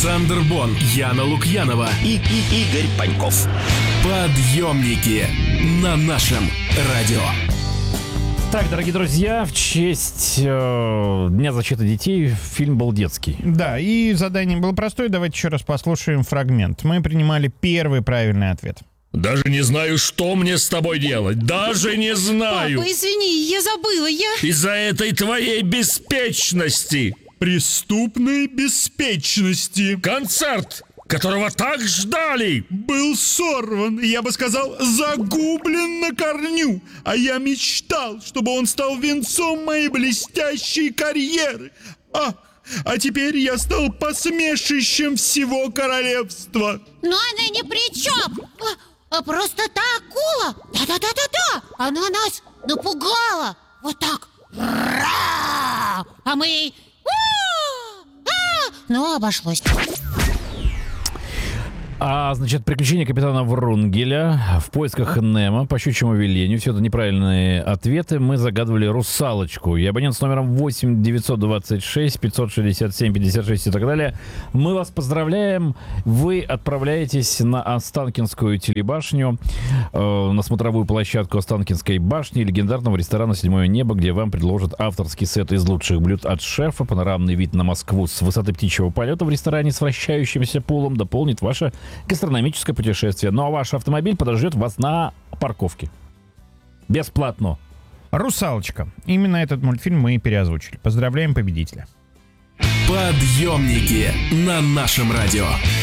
Александр Бон, Яна Лукьянова и Игорь Паньков. Подъемники на нашем радио. Так, дорогие друзья, в честь Дня защиты детей фильм был детский. Да, и задание было простое. Давайте еще раз послушаем фрагмент. Мы принимали первый правильный ответ. Даже не знаю, что мне с тобой делать. Даже не знаю. Папа, извини, я забыла, Из-за этой твоей беспечности. Преступной беспечности. Концерт, которого так ждали, был сорван, я бы сказал, загублен на корню. А я мечтал, чтобы он стал венцом моей блестящей карьеры. А теперь я стал посмешищем всего королевства. Но она ни при чем. Просто та акула. Да-да-да-да-да. Она нас напугала. Вот так. А мы ей... Ну, обошлось. Значит, приключения капитана Врунгеля в поисках Немо по щучьему велению. Все это неправильные ответы. Мы загадывали русалочку. И абонент с номером 8 926 567 56 и так далее. Мы вас поздравляем. Вы отправляетесь на Останкинскую телебашню, на смотровую площадку Останкинской башни, легендарного ресторана «Седьмое небо», где вам предложат авторский сет из лучших блюд от шефа. Панорамный вид на Москву с высоты птичьего полета в ресторане с вращающимся пулом дополнит ваше гастрономическое путешествие. Ну а ваш автомобиль подождет вас на парковке. Бесплатно. «Русалочка». Именно этот мультфильм мы и переозвучили. Поздравляем победителя. Подъемники на нашем радио.